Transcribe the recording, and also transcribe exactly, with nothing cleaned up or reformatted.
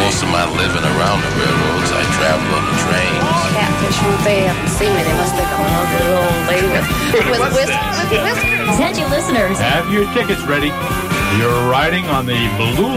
most of my living around the railroads. I travel on the trains. Catfish when they have to see me, they must think I'm an ugly little old lady with, with, with, with whiskers. Attention listeners. Have your tickets ready. You're riding on the Blue